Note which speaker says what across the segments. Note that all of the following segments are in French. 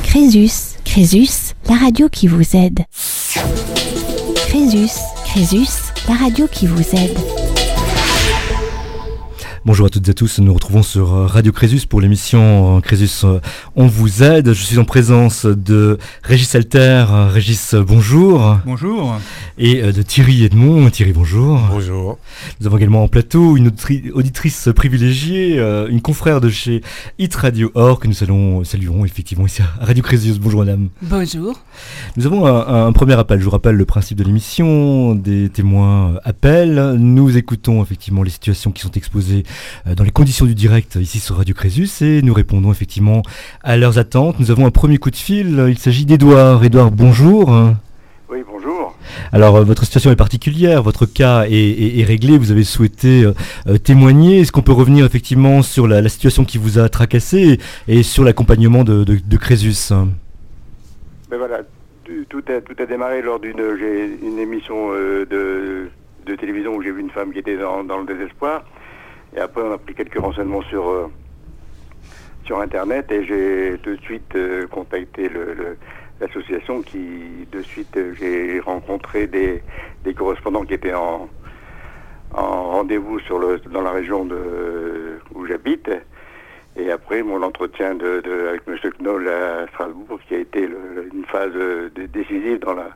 Speaker 1: Crésus, Crésus, la radio qui vous aide. Crésus, Crésus, la radio qui vous aide.
Speaker 2: Bonjour à toutes et à tous, nous nous retrouvons sur Radio Crésus pour l'émission Crésus on vous aide. Je suis en présence de Régis Alter. Régis, bonjour.
Speaker 3: Bonjour.
Speaker 2: Et de Thierry Edmond. Thierry, bonjour.
Speaker 4: Bonjour.
Speaker 2: Nous avons également en plateau une auditrice privilégiée, une confrère de chez Hit Radio Or que nous saluons effectivement ici à Radio Crésus. Bonjour madame.
Speaker 5: Bonjour.
Speaker 2: Nous avons un premier appel. Je vous rappelle le principe de l'émission. Des témoins appellent. Nous écoutons effectivement les situations qui sont exposées dans les conditions du direct ici sur Radio Crésus et nous répondons effectivement à leurs attentes. Nous avons un premier coup de fil, il s'agit d'Edouard. Edouard, bonjour.
Speaker 4: Oui, bonjour.
Speaker 2: Alors votre situation est particulière, votre cas est réglé, vous avez souhaité témoigner. Est-ce qu'on peut revenir effectivement sur la situation qui vous a tracassé et sur l'accompagnement de Crésus?
Speaker 4: Ben voilà, tout a démarré lors d'une émission de télévision où j'ai vu une femme qui était dans le désespoir. Et après, on a pris quelques renseignements sur Internet et j'ai tout de suite contacté l'association qui, de suite, j'ai rencontré des correspondants qui étaient en rendez-vous dans la région où j'habite. Et après, mon entretien avec M. Knoll à Strasbourg, qui a été une phase décisive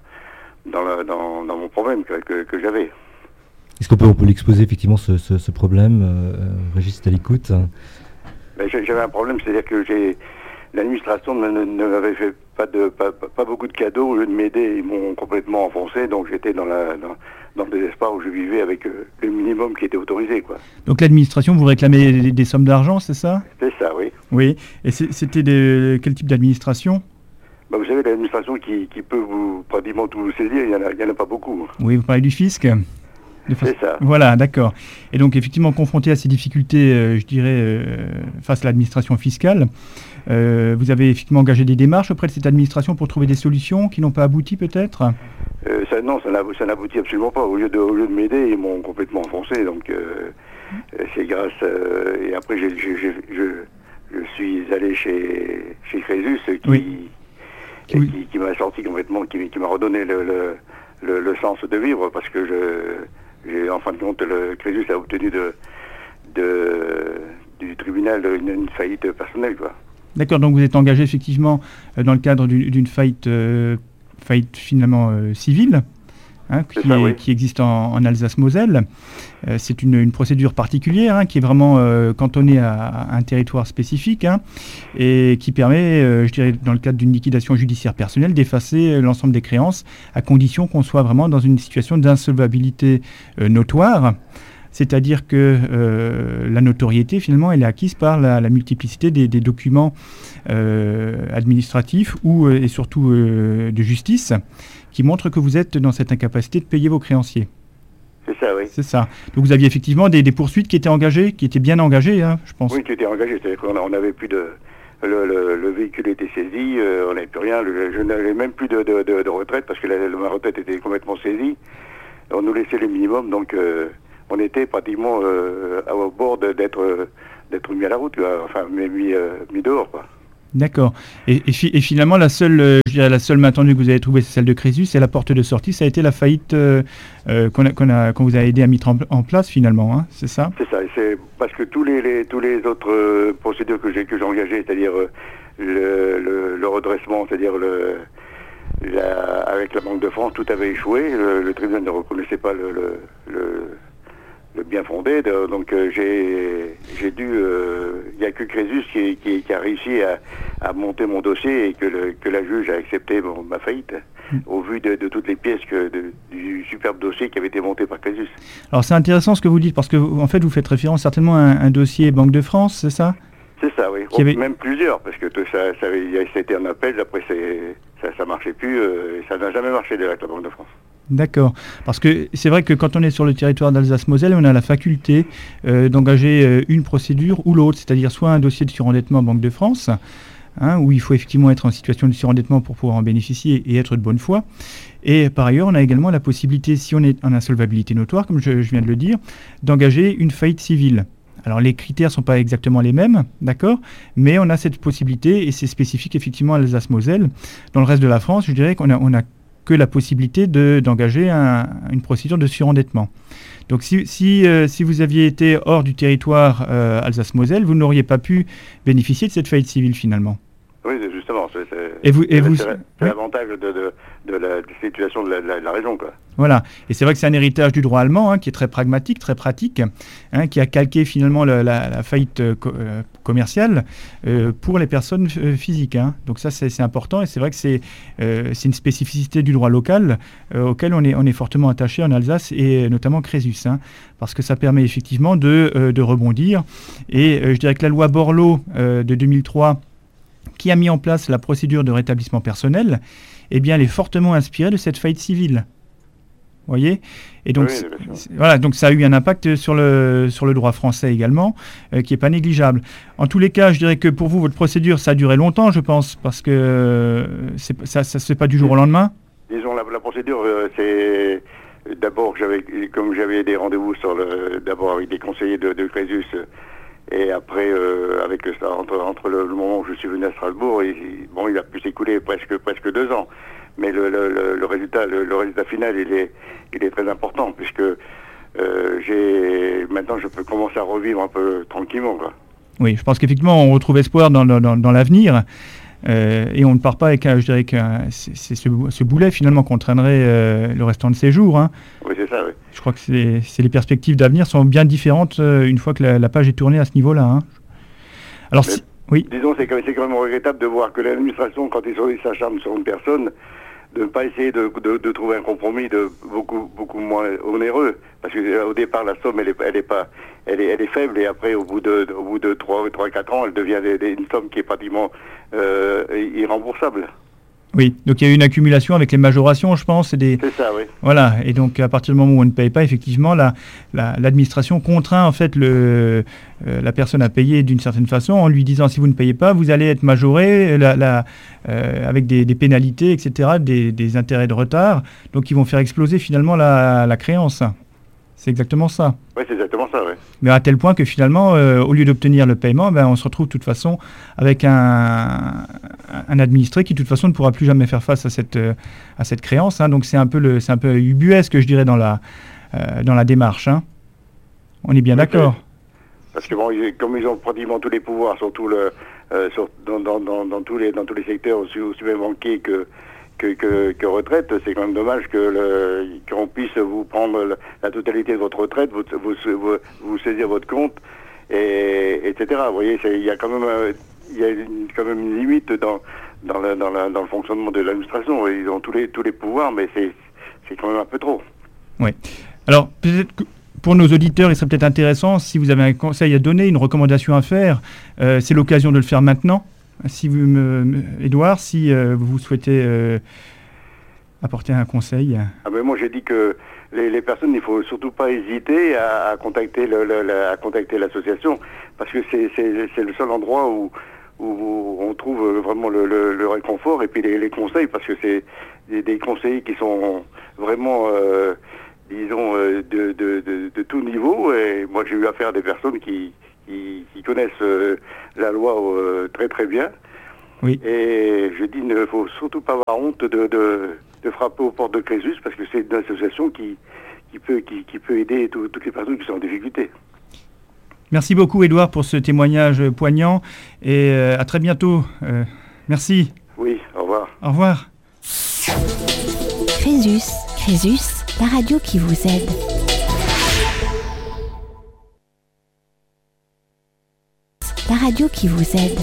Speaker 4: dans mon problème que j'avais.
Speaker 2: Est-ce qu'on peut l'exposer effectivement ce problème, Régis, à l'écoute?
Speaker 4: Ben, j'avais un problème, c'est-à-dire que l'administration ne m'avait fait pas beaucoup de cadeaux. Au lieu de m'aider, ils m'ont complètement enfoncé, donc j'étais dans le désespoir où je vivais avec le minimum qui était autorisé, quoi.
Speaker 3: Donc l'administration, vous réclamez des sommes d'argent, c'est ça?
Speaker 4: C'est ça, oui.
Speaker 3: Oui, et c'était quel type d'administration?
Speaker 4: Ben, vous savez, l'administration qui peut pratiquement tout vous saisir, il y en a pas beaucoup.
Speaker 3: Oui, vous parlez du fisc?
Speaker 4: C'est ça.
Speaker 3: Voilà, d'accord. Et donc, effectivement, confronté à ces difficultés, je dirais, face à l'administration fiscale, vous avez effectivement engagé des démarches auprès de cette administration pour trouver des solutions qui n'ont pas abouti, peut-être?
Speaker 4: Non, ça n'aboutit absolument pas. Au lieu de m'aider, ils m'ont complètement enfoncé. Donc, c'est grâce... et après, je suis allé chez Crésus, qui m'a sorti complètement, qui m'a redonné le sens de vivre, parce que j'ai en fin de compte, Crésus a obtenu du tribunal une faillite personnelle, quoi.
Speaker 3: D'accord, donc vous êtes engagé effectivement dans le cadre d'une faillite finalement civile, qui existe en Alsace-Moselle. C'est une procédure particulière qui est vraiment cantonnée à un territoire spécifique et qui permet, je dirais, dans le cadre d'une liquidation judiciaire personnelle, d'effacer l'ensemble des créances à condition qu'on soit vraiment dans une situation d'insolvabilité notoire. C'est-à-dire que la notoriété, finalement, elle est acquise par la multiplicité des documents administratifs et surtout de justice qui montrent que vous êtes dans cette incapacité de payer vos créanciers.
Speaker 4: C'est ça, oui.
Speaker 3: C'est ça. Donc vous aviez effectivement des poursuites qui étaient bien engagées, je pense.
Speaker 4: Oui, qui étaient engagées. C'est-à-dire qu'on n'avait plus de... Le véhicule était saisi, on n'avait plus rien. Je n'avais même plus de retraite parce que ma retraite était complètement saisie. On nous laissait le minimum, donc... on était pratiquement au bord d'être mis à la route, mis dehors, quoi. D'accord.
Speaker 3: Et finalement, la seule main tendue que vous avez trouvée, c'est celle de Crésus, et la porte de sortie, ça a été la faillite qu'on vous a aidé à mettre en place, finalement, c'est ça? C'est ça.
Speaker 4: C'est parce que tous les autres procédures que j'ai engagées, c'est-à-dire le redressement, c'est-à-dire avec la Banque de France, tout avait échoué. Le tribunal ne reconnaissait pas le bien fondé, donc j'ai dû... Il n'y a que Crésus qui a réussi à monter mon dossier et que la juge a accepté ma faillite, au vu de toutes les pièces du superbe dossier qui avait été monté par Crésus.
Speaker 3: Alors c'est intéressant ce que vous dites, parce que en fait vous faites référence certainement à un dossier Banque de France, c'est ça?
Speaker 4: C'est ça, oui. Même plusieurs, parce que ça a été un appel, après ça marchait plus, ça n'a jamais marché avec la Banque de France.
Speaker 3: D'accord, parce que c'est vrai que quand on est sur le territoire d'Alsace-Moselle, on a la faculté d'engager une procédure ou l'autre, c'est-à-dire soit un dossier de surendettement Banque de France, où il faut effectivement être en situation de surendettement pour pouvoir en bénéficier et être de bonne foi. Et par ailleurs, on a également la possibilité, si on est en insolvabilité notoire, comme je viens de le dire, d'engager une faillite civile. Alors les critères ne sont pas exactement les mêmes, d'accord, mais on a cette possibilité, et c'est spécifique effectivement à l'Alsace-Moselle. Dans le reste de la France, je dirais qu'on a que la possibilité d'engager une procédure de surendettement. Donc si vous aviez été hors du territoire Alsace-Moselle, vous n'auriez pas pu bénéficier de cette faillite civile finalement.
Speaker 4: Oui, justement, c'est l'avantage de la situation de la région, quoi.
Speaker 3: Voilà, et c'est vrai que c'est un héritage du droit allemand qui est très pragmatique, très pratique, qui a calqué finalement la faillite commerciale pour les personnes physiques. Donc ça, c'est important, et c'est vrai que c'est une spécificité du droit local auquel on est fortement attaché en Alsace, et notamment Crésus, parce que ça permet effectivement de rebondir. Et je dirais que la loi Borloo de 2003, qui a mis en place la procédure de rétablissement personnel, eh bien, elle est fortement inspirée de cette faillite civile. Vous voyez ? Et donc, voilà, donc ça a eu un impact sur le droit français également, qui n'est pas négligeable. En tous les cas, je dirais que pour vous, votre procédure, ça a duré longtemps, je pense, parce que ça ne se fait pas du jour au lendemain.
Speaker 4: Disons, la procédure, c'est... D'abord, comme j'avais des rendez-vous d'abord avec des conseillers de Crésus, et après, avec ça, entre le moment où je suis venu à Strasbourg, il a pu s'écouler presque 2 ans. Mais le résultat final, il est très important, puisque maintenant je peux commencer à revivre un peu tranquillement, quoi.
Speaker 3: Oui, je pense qu'effectivement, on retrouve espoir dans l'avenir. Et on ne part pas avec, je dirais que c'est ce boulet finalement qu'on traînerait le restant de ses jours.
Speaker 4: Oui, c'est ça, oui.
Speaker 3: Je crois que les perspectives d'avenir sont bien différentes une fois que la page est tournée à ce niveau-là. Alors, oui.
Speaker 4: Disons, c'est quand même regrettable de voir que l'administration, quand ils s'acharnent sur une personne, de ne pas essayer de trouver un compromis beaucoup moins onéreux, parce que au départ la somme elle est faible, et après au bout de 3-4 ans elle devient une somme qui est pratiquement irremboursable.
Speaker 3: Oui, donc il y a eu une accumulation avec les majorations, je pense.
Speaker 4: C'est ça, oui.
Speaker 3: Voilà, et donc à partir du moment où on ne paye pas, effectivement, l'administration contraint en fait la personne à payer d'une certaine façon, en lui disant si vous ne payez pas, vous allez être majoré avec des pénalités, etc., des intérêts de retard, donc ils vont faire exploser finalement la créance. C'est exactement ça.
Speaker 4: Oui, c'est exactement ça, oui.
Speaker 3: Mais à tel point que finalement, au lieu d'obtenir le paiement, on se retrouve de toute façon avec un administré qui de toute façon ne pourra plus jamais faire face à cette créance. Donc c'est un peu ubuesque, je dirais, dans la démarche. On est bien d'accord.
Speaker 4: Parce que comme ils ont pratiquement tous les pouvoirs, surtout dans tous les secteurs aussi bien banquiers que retraite, c'est quand même dommage qu'on puisse vous prendre la totalité de votre retraite, vous saisir votre compte, etc. Vous voyez, il y a quand même une limite dans le fonctionnement de l'administration. Ils ont tous les pouvoirs, mais c'est quand même un peu trop.
Speaker 3: Oui. Alors, peut-être que pour nos auditeurs, il serait peut-être intéressant, si vous avez un conseil à donner, une recommandation à faire, c'est l'occasion de le faire maintenant. Si Édouard, si vous souhaitez apporter un conseil.
Speaker 4: Mais moi j'ai dit que les personnes, il ne faut surtout pas hésiter à contacter l'association, parce que c'est le seul endroit où on trouve vraiment le réconfort, et puis les conseils, parce que c'est des conseillers qui sont vraiment disons de tout niveau, et moi j'ai eu affaire à des personnes qui connaissent la loi très très bien.
Speaker 3: Oui.
Speaker 4: Et je dis, il ne faut surtout pas avoir honte de frapper aux portes de Crésus, parce que c'est une association qui peut aider toutes les personnes qui sont en difficulté.
Speaker 3: Merci beaucoup Édouard pour ce témoignage poignant, et à très bientôt. Merci.
Speaker 4: Oui, au revoir.
Speaker 3: Au revoir.
Speaker 1: Crésus, la radio qui vous aide. La radio qui vous aide.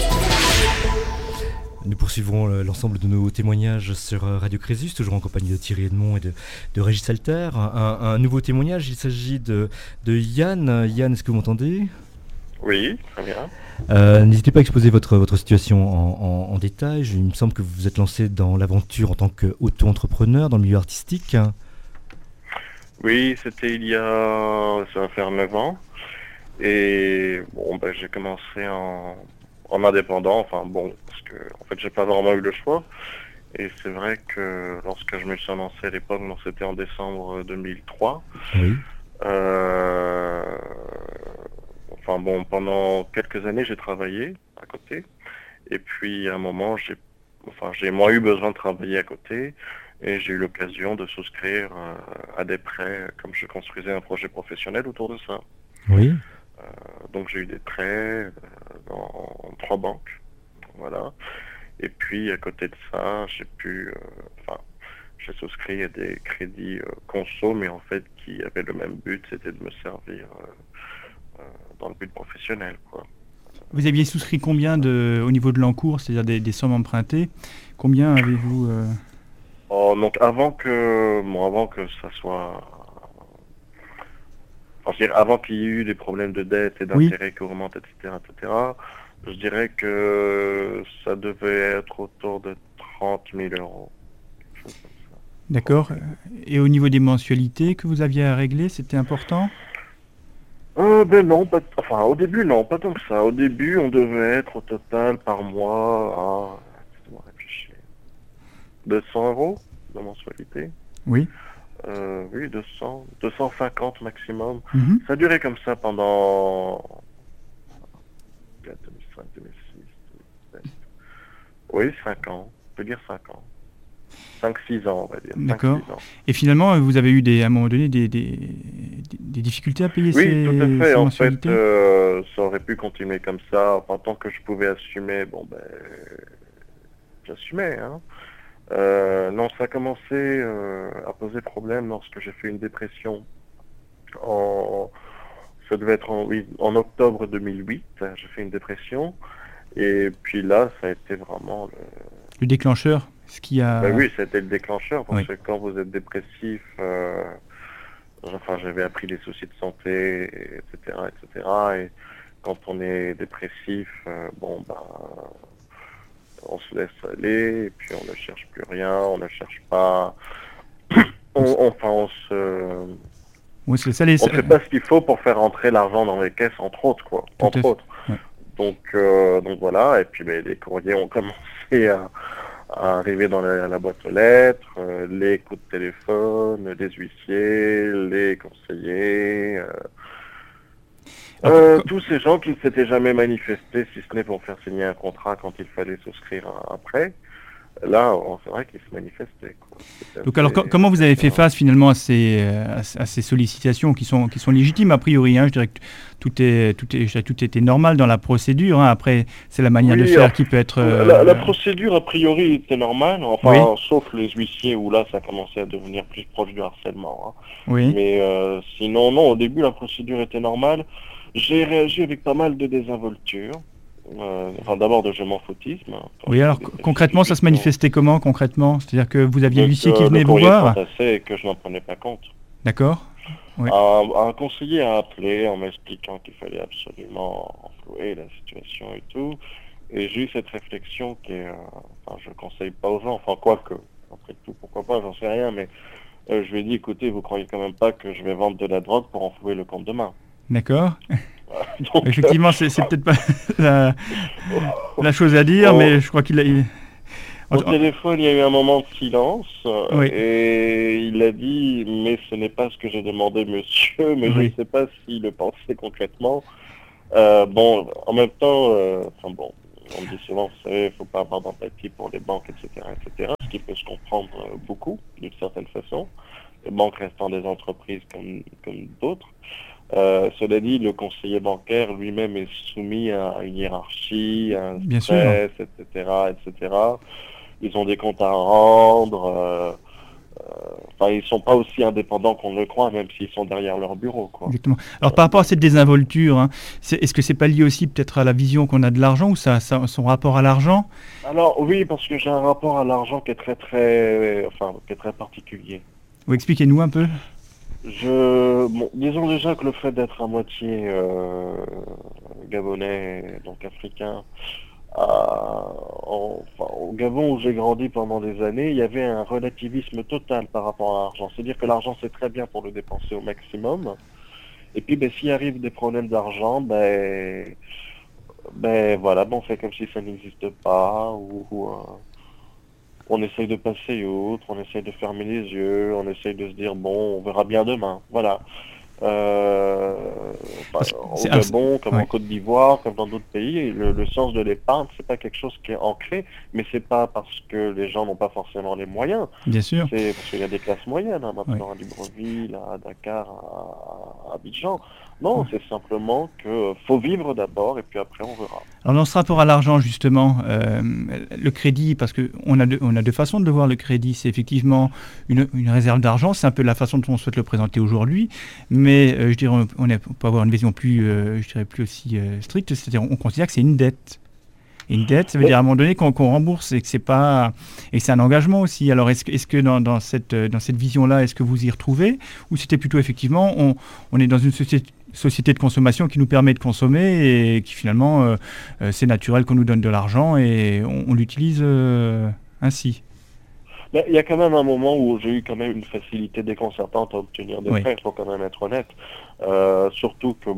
Speaker 2: Nous poursuivrons l'ensemble de nos témoignages sur Radio Crésus, toujours en compagnie de Thierry Edmond et de Régis Alter. Un nouveau témoignage, il s'agit de Yann. Yann, est-ce que vous m'entendez ?
Speaker 5: Oui, très bien.
Speaker 2: N'hésitez pas à exposer votre situation en détail. Il me semble que vous vous êtes lancé dans l'aventure en tant qu'auto-entrepreneur dans le milieu artistique.
Speaker 5: Oui, c'était ça va faire 9 ans. Et j'ai commencé en indépendant, parce que en fait j'ai pas vraiment eu le choix. Et c'est vrai que lorsque je me suis lancé à l'époque, c'était en décembre 2003.
Speaker 2: Oui.
Speaker 5: enfin bon, pendant quelques années, j'ai travaillé à côté. Et puis, à un moment, j'ai moins eu besoin de travailler à côté. Et j'ai eu l'occasion de souscrire à des prêts, comme je construisais un projet professionnel autour de ça.
Speaker 2: Oui.
Speaker 5: Donc j'ai eu des prêts dans 3 banques, voilà. Et puis à côté de ça, j'ai souscrit à des crédits conso, mais en fait qui avaient le même but, c'était de me servir dans le but professionnel, quoi.
Speaker 3: Vous aviez souscrit combien au niveau de l'encours, c'est-à-dire des sommes empruntées? Combien avez-vous
Speaker 5: donc avant que ça soit... Enfin, je dirais, avant qu'il y ait eu des problèmes de dette et d'intérêts qui augmentent, etc., je dirais que ça devait être autour de 30 000 euros. Quelque chose comme ça.
Speaker 3: D'accord. Et au niveau des mensualités que vous aviez à régler, c'était important?
Speaker 5: Non, au début, non, pas tant que ça. Au début, on devait être au total par mois à, laissez-moi réfléchir, 200 euros de mensualité.
Speaker 3: Oui.
Speaker 5: Oui, 250 maximum.
Speaker 3: Mhm.
Speaker 5: Ça a duré comme ça pendant 2005, 2006, 2007. Oui, 5 ans. On peut dire 5 ans. 5-6 ans, on va dire.
Speaker 3: D'accord.
Speaker 5: 5-6 ans.
Speaker 3: Et finalement, vous avez eu à un moment donné des difficultés à payer
Speaker 5: Oui, tout à fait.
Speaker 3: ces
Speaker 5: En
Speaker 3: mensualités?
Speaker 5: fait, ça aurait pu continuer comme ça. Enfin, tant que je pouvais assumer, j'assumais, hein. Non, ça a commencé à poser problème lorsque j'ai fait une dépression. Ça devait être en octobre 2008. J'ai fait une dépression. Et puis là, ça a été vraiment
Speaker 3: Le déclencheur, ce qui a...
Speaker 5: oui, c'était le déclencheur. Parce
Speaker 3: Oui.
Speaker 5: que quand vous êtes dépressif, j'avais appris les soucis de santé, etc., etc. Et quand on est dépressif, on se laisse aller, et puis on ne cherche plus rien, on ne cherche pas. On
Speaker 3: Oui, c'est ça, les...
Speaker 5: on fait pas ce qu'il faut pour faire rentrer l'argent dans les caisses, entre autres, quoi.
Speaker 3: Tout à fait. Ouais.
Speaker 5: Donc voilà, et puis les courriers ont commencé à arriver dans la boîte aux lettres, les coups de téléphone, les huissiers, les conseillers, tous ces gens qui ne s'étaient jamais manifestés, si ce n'est pour faire signer un contrat quand il fallait souscrire un prêt. Là, c'est vrai qu'ils se manifestaient, quoi.
Speaker 3: Donc alors, comment vous avez fait face finalement à ces sollicitations qui sont légitimes a priori, hein, je dirais que tout était normal dans la procédure, hein. Après, c'est la manière de faire qui peut être...
Speaker 5: La procédure a priori était normale,
Speaker 3: Oui.
Speaker 5: Sauf les huissiers où là ça commençait à devenir plus proche du harcèlement, hein.
Speaker 3: Oui.
Speaker 5: Mais sinon, non, au début la procédure était normale. J'ai réagi avec pas mal de désinvolture. D'abord de je m'en foutisme.
Speaker 3: Oui, alors concrètement, ça se manifestait comment concrètement? C'est-à-dire que vous aviez l'huissier qui venait
Speaker 5: le
Speaker 3: vous voir?
Speaker 5: et que je n'en prenais pas compte.
Speaker 3: D'accord. Oui.
Speaker 5: Un conseiller a appelé en m'expliquant qu'il fallait absolument enflouer la situation et tout. Et j'ai eu cette réflexion qui est... je ne conseille pas aux gens, quoique, après tout, pourquoi pas, j'en sais rien, mais je lui ai dit, écoutez, vous croyez quand même pas que je vais vendre de la drogue pour enflouer le compte demain?
Speaker 3: D'accord.
Speaker 5: Donc,
Speaker 3: effectivement, c'est peut-être pas la chose à dire, mais je crois qu'il a...
Speaker 5: Au téléphone, il y a eu un moment de silence,
Speaker 3: Oui.
Speaker 5: et il a dit, mais ce n'est pas ce que j'ai demandé, monsieur, mais je ne sais pas s'il le pensait concrètement. En même temps, on me dit souvent, vous savez, il ne faut pas avoir d'empathie pour les banques, etc., etc., ce qui peut se comprendre beaucoup, d'une certaine façon, les banques restant des entreprises comme d'autres. Cela dit, le conseiller bancaire lui-même est soumis à une hiérarchie, à un stress, etc., etc. Ils ont des comptes à rendre. Ils sont pas aussi indépendants qu'on le croit, même s'ils sont derrière leur bureau, quoi.
Speaker 3: Exactement. Alors par rapport à cette désinvolture, hein, est-ce que c'est pas lié aussi peut-être à la vision qu'on a de l'argent ou son rapport à l'argent?
Speaker 5: Alors oui, parce que j'ai un rapport à l'argent qui est très particulier.
Speaker 3: Vous expliquez-nous un peu.
Speaker 5: Disons déjà que le fait d'être à moitié gabonais, donc africain, au Gabon où j'ai grandi pendant des années, il y avait un relativisme total par rapport à l'argent. C'est-à-dire que l'argent c'est très bien pour le dépenser au maximum. Et puis s'il arrive des problèmes d'argent, on fait comme si ça n'existe pas, ou on essaye de passer outre, on essaye de fermer les yeux, on essaye de se dire on verra bien demain. Voilà. au Gabon, comme en Côte d'Ivoire, comme dans d'autres pays, le sens de l'épargne, c'est pas quelque chose qui est ancré, mais c'est pas parce que les gens n'ont pas forcément les moyens.
Speaker 3: Bien sûr.
Speaker 5: C'est parce qu'il y a des classes moyennes maintenant à Libreville, à Dakar, à Abidjan. Non, c'est simplement que faut vivre d'abord et puis après on verra.
Speaker 3: Alors dans ce rapport à l'argent justement, le crédit, parce qu'on a deux façons de voir le crédit, c'est effectivement une réserve d'argent, c'est un peu la façon dont on souhaite le présenter aujourd'hui, mais je dirais on peut avoir une vision plus, je dirais plus aussi stricte, c'est-à-dire on considère que c'est une dette. Et une dette, ça veut dire à un moment donné qu'on rembourse et que c'est pas et que c'est un engagement aussi. Alors est-ce que dans cette vision-là, est-ce que vous y retrouvez, ou c'était plutôt effectivement on est dans une société de consommation qui nous permet de consommer et qui finalement c'est naturel qu'on nous donne de l'argent et on l'utilise ainsi.
Speaker 5: Il y a quand même un moment où j'ai eu quand même une facilité déconcertante à obtenir des prêts, il faut quand même être honnête. Surtout que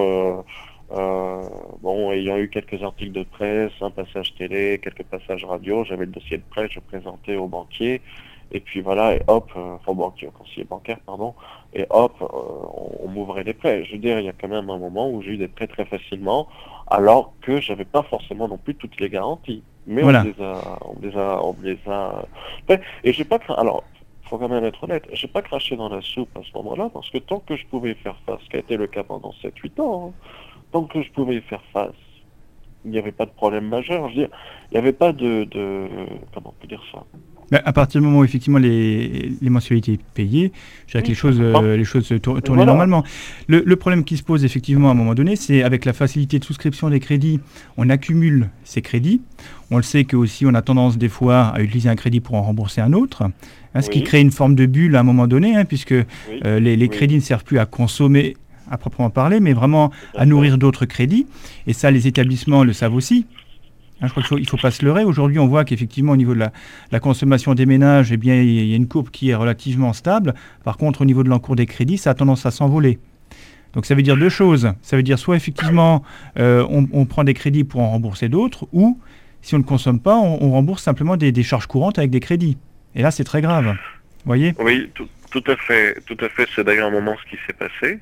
Speaker 5: ayant eu quelques articles de presse, un passage télé, quelques passages radio, j'avais le dossier de prêt, je présentais au banquier, et puis voilà, et hop, au conseiller bancaire, pardon, et hop, on m'ouvrait des prêts. Je veux dire, il y a quand même un moment où j'ai eu des prêts très facilement, alors que j'avais pas forcément non plus toutes les garanties. Mais voilà. on les a. Et j'ai pas. Alors, faut quand même être honnête, j'ai pas craché dans la soupe à ce moment-là, parce que tant que je pouvais faire face, ce qui a été le cas pendant 7-8 ans, tant que je pouvais faire face, il n'y avait pas de problème majeur. Je veux dire, il n'y avait pas de comment on peut dire ça.
Speaker 3: À partir du moment où effectivement les mensualités payées, je dirais que les choses tournaient normalement. Le problème qui se pose effectivement à un moment donné, c'est avec la facilité de souscription des crédits, on accumule ces crédits. On le sait que aussi on a tendance des fois à utiliser un crédit pour en rembourser un autre, ce qui crée une forme de bulle à un moment donné, puisque les crédits ne servent plus à consommer à proprement parler, mais vraiment à nourrir d'autres crédits. Et ça, les établissements le savent aussi. Je crois qu'il ne faut pas se leurrer. Aujourd'hui, on voit qu'effectivement, au niveau de la consommation des ménages, eh bien, il y a une courbe qui est relativement stable. Par contre, au niveau de l'encours des crédits, ça a tendance à s'envoler. Donc, ça veut dire deux choses. Ça veut dire soit, effectivement, on prend des crédits pour en rembourser d'autres, ou, si on ne consomme pas, on rembourse simplement des charges courantes avec des crédits. Et là, c'est très grave. Vous voyez ?
Speaker 5: Oui, tout à fait. Tout à fait. C'est d'ailleurs un moment ce qui s'est passé.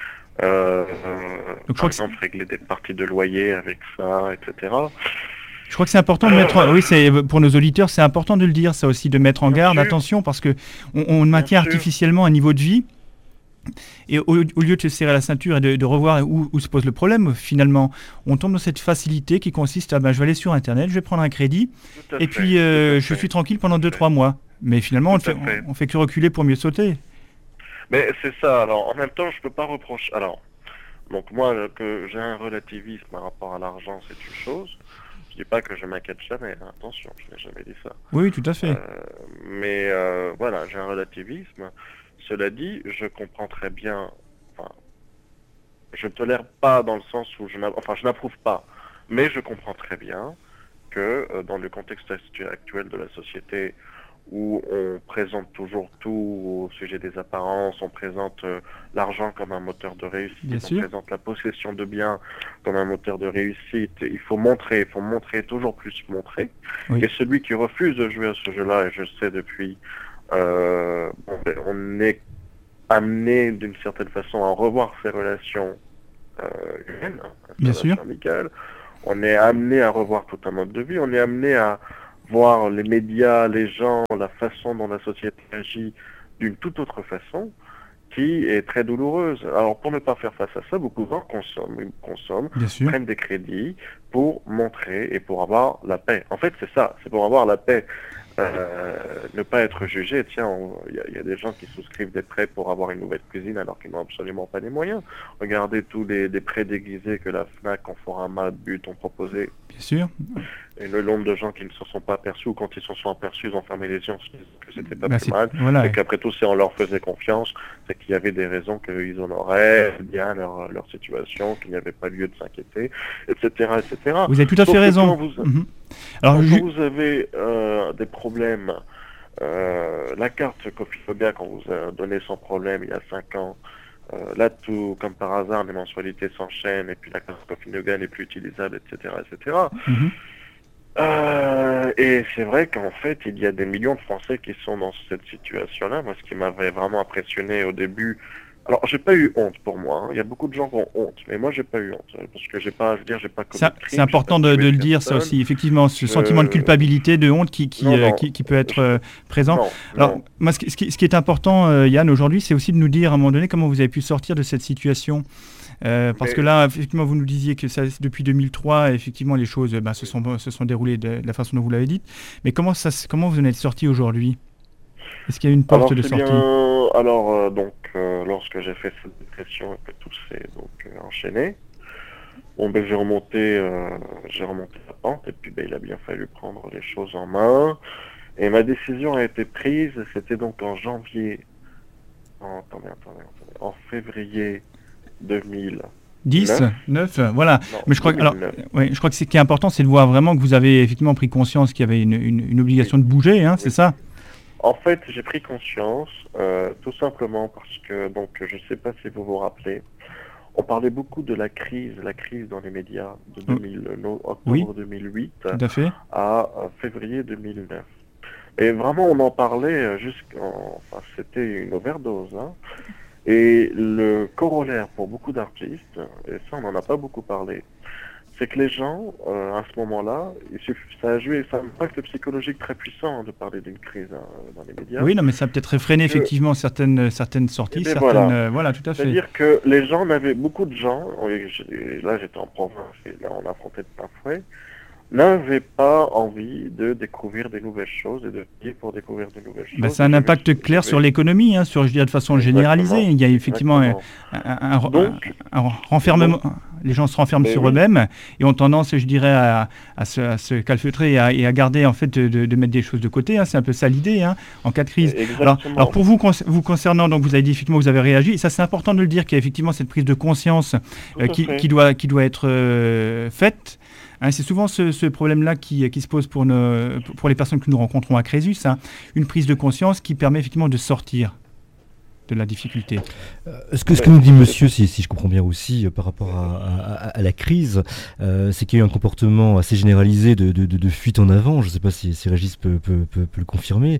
Speaker 5: Donc, par exemple, régler des parties de loyer avec ça, etc.
Speaker 3: Je crois que c'est important de mettre... Oui, pour nos auditeurs, c'est important de le dire, ça aussi, de mettre en garde. Attention, parce qu'on maintient artificiellement un niveau de vie. Et au lieu de se serrer la ceinture et de revoir où se pose le problème, finalement, on tombe dans cette facilité qui consiste à je vais aller sur Internet, je vais prendre un crédit, et puis je suis tranquille pendant 2-3 mois. Mais finalement, on fait que reculer pour mieux sauter.
Speaker 5: Mais c'est ça. Alors, en même temps, je peux pas reprocher... Alors, donc moi, que j'ai un relativisme par rapport à l'argent, c'est une chose. Je dis pas que je m'inquiète jamais, attention, je n'ai jamais dit ça.
Speaker 3: Oui, tout à fait.
Speaker 5: Mais voilà, j'ai un relativisme. Cela dit, je comprends très bien, je ne tolère pas dans le sens où je n'approuve pas, mais je comprends très bien que dans le contexte actuel de la société, où on présente toujours tout au sujet des apparences, on présente l'argent comme un moteur de réussite, on présente la possession de biens comme un moteur de réussite. Il faut montrer, toujours plus montrer. Oui. Et celui qui refuse de jouer à ce jeu-là, et je sais depuis, on est amené d'une certaine façon à revoir ses relations humaines,
Speaker 3: bien sûr,
Speaker 5: amicales. On est amené à revoir tout un mode de vie, on est amené à voir les médias, les gens, la façon dont la société agit d'une toute autre façon, qui est très douloureuse. Alors, pour ne pas faire face à ça, beaucoup de gens consomment, prennent des crédits pour montrer et pour avoir la paix. En fait, c'est ça, c'est pour avoir la paix. Ne pas être jugé. Tiens, il y a des gens qui souscrivent des prêts pour avoir une nouvelle cuisine alors qu'ils n'ont absolument pas les moyens. Regardez tous les prêts déguisés que la FNAC, Conforama, But ont proposés.
Speaker 3: Bien sûr.
Speaker 5: Et le nombre de gens qui ne se sont pas aperçus, ou quand ils se sont aperçus, ils ont fermé les yeux en se disant que c'était pas plus mal.
Speaker 3: Voilà.
Speaker 5: Et qu'après tout, si on leur faisait confiance, c'est qu'il y avait des raisons qu'ils honoraient bien leur situation, qu'il n'y avait pas lieu de s'inquiéter, etc., etc.
Speaker 3: Vous avez tout à fait raison.
Speaker 5: Quand vous avez des problèmes, la carte Cofiloga qu'on vous a donnée sans problème il y a 5 ans, là tout comme par hasard les mensualités s'enchaînent et puis la carte Cofiloga n'est plus utilisable, etc., etc. Et c'est vrai qu'en fait il y a des millions de Français qui sont dans cette situation-là. Moi, ce qui m'avait vraiment impressionné au début, Alors, j'ai pas eu honte pour moi. Hein. Il y a beaucoup de gens qui ont honte, mais moi, j'ai pas eu honte parce que j'ai pas commis de crime.
Speaker 3: C'est important de le dire, ça aussi. Effectivement, ce sentiment de culpabilité, de honte qui peut être présent. Alors, moi, ce qui est important, Yann, aujourd'hui, c'est aussi de nous dire à un moment donné comment vous avez pu sortir de cette situation. Parce que là, effectivement, vous nous disiez que ça, depuis 2003, effectivement, les choses se sont déroulées de la façon dont vous l'avez dit. Mais comment vous en êtes sorti aujourd'hui ? Est-ce qu'il y a une porte de sortie ?
Speaker 5: Lorsque j'ai fait cette dépression et que tout s'est enchaîné, j'ai remonté la pente et puis il a bien fallu prendre les choses en main. Et ma décision a été prise, c'était donc en février
Speaker 3: 2009, voilà. Non, mais je crois que ce qui est important, c'est de voir vraiment que vous avez effectivement pris conscience qu'il y avait une obligation de bouger, hein, c'est ça ?
Speaker 5: En fait, j'ai pris conscience, tout simplement parce que, je ne sais pas si vous vous rappelez, on parlait beaucoup de la crise dans les médias de octobre 2008
Speaker 3: tout à fait.
Speaker 5: À février 2009. Et vraiment, on en parlait c'était une overdose. Hein. Et le corollaire pour beaucoup d'artistes, et ça, on n'en a pas beaucoup parlé, c'est que les gens, à ce moment-là, ça a un impact psychologique très puissant de parler d'une crise dans les médias.
Speaker 3: Oui, non, mais ça a peut-être réfréné effectivement certaines sorties, voilà, tout à fait.
Speaker 5: C'est-à-dire que les gens beaucoup de gens, là j'étais en province et là on affrontait de plein fouet, n'avaient pas envie de découvrir des nouvelles choses et de payer pour découvrir de nouvelles choses.
Speaker 3: C'est un impact clair sur l'économie, hein, je dirais de façon généralisée. Il y a effectivement un renfermement. Les gens se renferment sur eux-mêmes et ont tendance, je dirais, à se calfeutrer et à garder, en fait, de mettre des choses de côté. Hein. C'est un peu ça l'idée, hein, en cas de crise. Alors pour vous concernant, donc vous avez dit effectivement vous avez réagi. Et ça, c'est important de le dire qu'il y a effectivement cette prise de conscience qui doit être faite. Hein, c'est souvent ce problème-là qui se pose pour les personnes que nous rencontrons à Crésus, hein, une prise de conscience qui permet effectivement de sortir de la difficulté.
Speaker 2: Ce que nous dit monsieur, si je comprends bien aussi, par rapport à la crise, c'est qu'il y a eu un comportement assez généralisé de fuite en avant. Je ne sais pas si Régis peut le confirmer.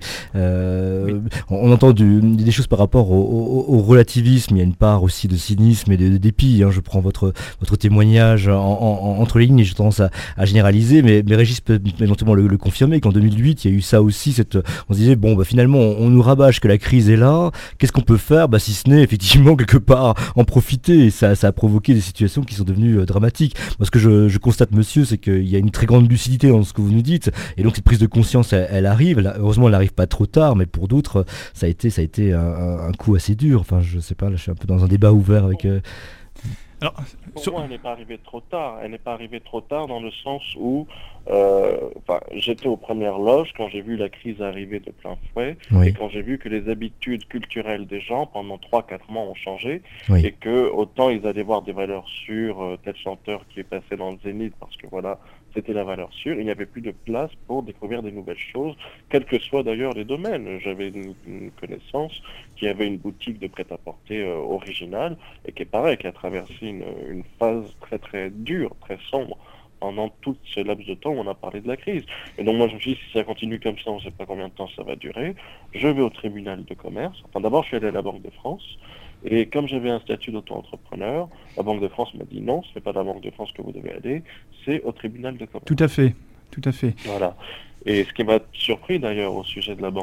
Speaker 2: On entend des choses par rapport au relativisme. Il y a une part aussi de cynisme et de dépit. Hein. Je prends votre témoignage entre les lignes et j'ai tendance à généraliser, mais Régis peut éventuellement le confirmer qu'en 2008, il y a eu ça aussi. On se disait, finalement, on nous rabâche que la crise est là. Qu'est-ce qu'on peut faire, si ce n'est effectivement quelque part en profiter, et ça a provoqué des situations qui sont devenues dramatiques. Moi, ce que je constate, monsieur, c'est qu'il y a une très grande lucidité dans ce que vous nous dites, et donc cette prise de conscience, elle arrive. Heureusement, elle n'arrive pas trop tard, mais pour d'autres, ça a été un coup assez dur. Enfin, je sais pas, là, je suis un peu dans un débat ouvert avec.
Speaker 5: Alors, pour moi, elle n'est pas arrivée trop tard. Elle n'est pas arrivée trop tard dans le sens où j'étais aux premières loges quand j'ai vu la crise arriver de plein fouet, et quand j'ai vu que les habitudes culturelles des gens pendant 3-4 mois ont changé, et que autant ils allaient voir des valeurs sûres, tel chanteur qui est passé dans le Zénith parce que c'était la valeur sûre, il n'y avait plus de place pour découvrir des nouvelles choses, quels que soient d'ailleurs les domaines. J'avais une connaissance qui avait une boutique de prêt-à-porter originale, et qui est pareil, qui a traversé une phase très très dure, très sombre, pendant tout ce laps de temps où on a parlé de la crise. Et donc moi je me suis dit, si ça continue comme ça, on ne sait pas combien de temps ça va durer, je vais au tribunal de commerce. D'abord je suis allé à la Banque de France, et comme j'avais un statut d'auto-entrepreneur, la Banque de France m'a dit non, ce n'est pas à la Banque de France que vous devez aller, c'est au tribunal de commerce.
Speaker 3: Tout à fait.
Speaker 5: Voilà. Et ce qui m'a surpris d'ailleurs au sujet de la Banque